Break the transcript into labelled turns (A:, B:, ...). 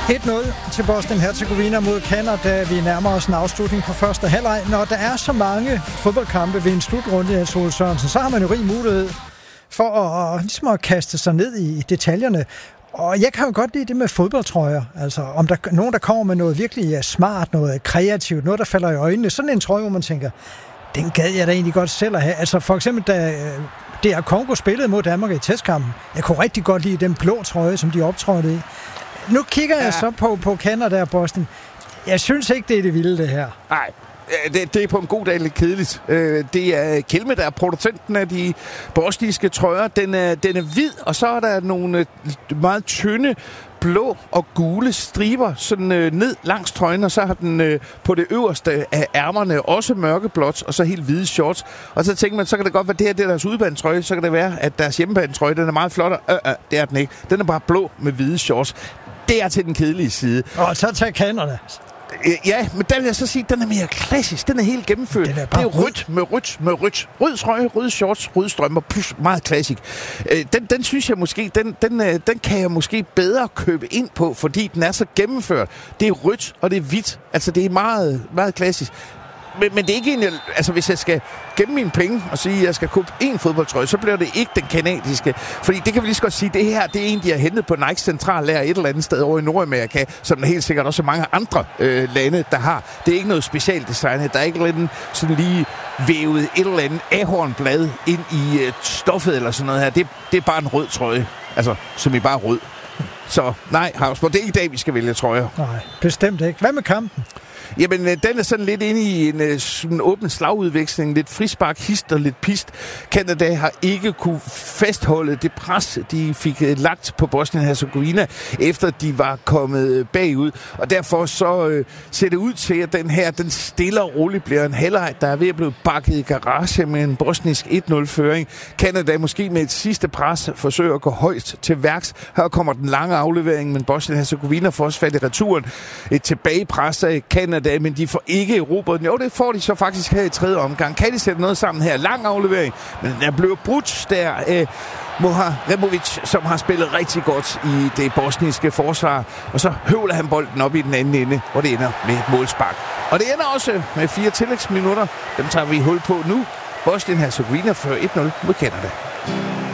A: 1-0 til Bosnien-Herzegovina mod Canada. Vi nærmer os en afslutning på første halvleg. Når der er så mange fodboldkampe ved en slutrunde, Jens Ole Sørensen, så har man jo rig mulighed for ligesom at kaste sig ned i detaljerne. Og jeg kan jo godt lide det med fodboldtrøjer. Altså, om der er nogen, der kommer med noget virkelig smart, noget kreativt, noget, der falder i øjnene. Sådan en trøje, hvor man tænker, den gad jeg da egentlig godt selv at have. Altså, for eksempel, da DR Congo spillede mod Danmark i testkampen. Jeg kunne rigtig godt lide den blå trøje, som de optrådte i. Nu kigger jeg så på Canada og Bosnien. Jeg synes ikke, det er det vilde, det her.
B: Nej. Det er på en god dag lidt kedeligt. Det er Kelme, der er producenten af de bosniske trøjer. Den er hvid, og så er der nogle meget tynde blå og gule striber sådan ned langs trøjen, og så har den på det øverste af ærmerne også mørkeblåt, og så helt hvide shorts. Og så tænker man, så kan det godt være, det her det er deres udebanetrøje, så kan det være, at deres hjemmebanetrøje, den er meget flot, det er den ikke. Den er bare blå med hvide shorts. Det er til den kedelige side.
A: Og så tager Canada.
B: Ja, men der vil jeg så sige, at den er mere klassisk. Den er helt gennemført. Det er rødt med rødt. Rød trøje, røde shorts, røde strømper. Plus meget klassisk. Den synes jeg måske, den kan jeg måske bedre købe ind på, fordi den er så gennemført. Det er rødt, og det er hvidt. Altså, det er meget, meget klassisk. Men det er ikke en, altså hvis jeg skal gemme mine penge og sige, at jeg skal købe en fodboldtrøje, så bliver det ikke den kanadiske. Fordi det kan vi lige så godt sige, det her, det er en, de har hentet på Nike centrallager et eller andet sted over i Nordamerika, som helt sikkert også mange andre lande, der har. Det er ikke noget specialdesignet. Der er ikke lidt sådan lige vævet et eller andet ahornblad ind i stoffet eller sådan noget her. Det er bare en rød trøje. Altså, som i bare rød. Så nej, Havsborg, det er ikke i dag, vi skal vælge trøjer.
A: Nej, bestemt ikke. Hvad med kampen?
B: Jamen, den er sådan lidt inde i en åben slagudveksling. Lidt frispark, hist og lidt pist. Canada har ikke kunne fastholde det pres, de fik lagt på Bosnien-Herzegovina, efter de var kommet bagud. Og derfor så ser det ud til, at den her, den stille og roligt bliver en halvleg, der er ved at blive bakket i garage med en bosnisk 1-0-føring. Canada måske med et sidste pres forsøger at gå højt til værks. Her kommer den lange aflevering, men Bosnien-Herzegovina får også fat i returen. Et tilbagepres af Canada, men de får ikke erobret den. Jo, det får de så faktisk her i tredje omgang. Kan de sætte noget sammen her? Lang aflevering, men den er blevet brudt der. Moharemovic, som har spillet rigtig godt i det bosniske forsvar, og så høvler han bolden op i den anden ende, hvor det ender med et målspark. Og det ender også med 4 tillægsminutter. Dem tager vi hul på nu. Bosnien-Herzegovina fører 1-0 mod Canada.